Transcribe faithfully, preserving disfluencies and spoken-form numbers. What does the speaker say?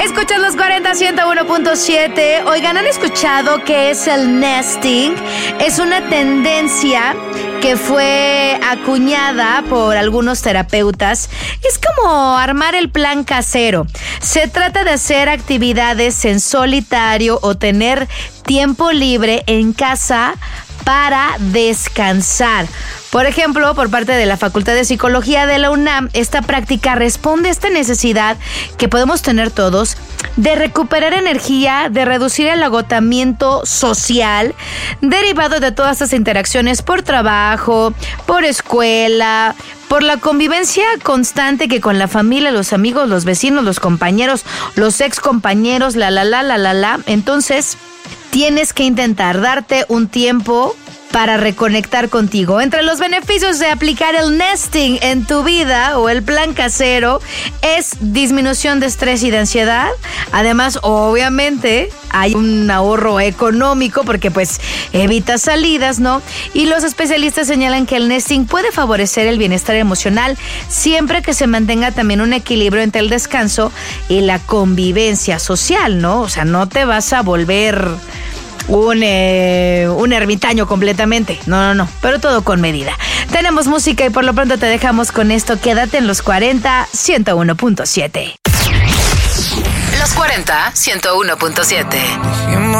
Escuchas los cuarenta, ciento uno punto siete. Oigan, ¿han escuchado qué es el nesting? Es una tendencia que fue acuñada por algunos terapeutas. Es como armar el plan casero. Se trata de hacer actividades en solitario o tener tiempo libre en casa para descansar. Por ejemplo, por parte de la Facultad de Psicología de la UNAM, esta práctica responde a esta necesidad que podemos tener todos de recuperar energía, de reducir el agotamiento social derivado de todas estas interacciones por trabajo, por escuela, por la convivencia constante que con la familia, los amigos, los vecinos, los compañeros, los ex compañeros, la la la la la la. Entonces, tienes que intentar darte un tiempo para reconectar contigo. Entre los beneficios de aplicar el nesting en tu vida o el plan casero es disminución de estrés y de ansiedad. Además, obviamente, hay un ahorro económico porque pues evita salidas, ¿no? Y los especialistas señalan que el nesting puede favorecer el bienestar emocional siempre que se mantenga también un equilibrio entre el descanso y la convivencia social, ¿no? O sea, no te vas a volver un, eh, un ermitaño completamente. No, no, no. Pero todo con medida. Tenemos música y por lo pronto te dejamos con esto. Quédate en los cuarenta, ciento uno punto siete. Los cuarenta, ciento uno punto siete.